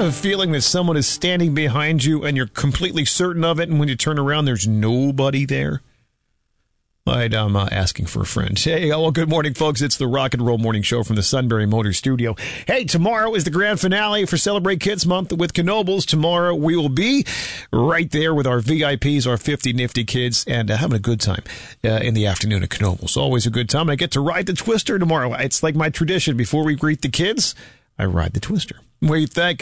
have a feeling that someone is standing behind you and you're completely certain of it, and when you turn around, there's nobody there? I'm asking for a friend. Hey, well, good morning, folks. It's the Rock and Roll Morning Show from the Sunbury Motor Studio. Hey, tomorrow is the grand finale for Celebrate Kids Month with Knoebels. Tomorrow we will be right there with our VIPs, our 50 nifty kids, and having a good time in the afternoon at Knoebels. Always a good time. I get to ride the Twister tomorrow. It's like my tradition. Before we greet the kids, I ride the Twister. What do you think?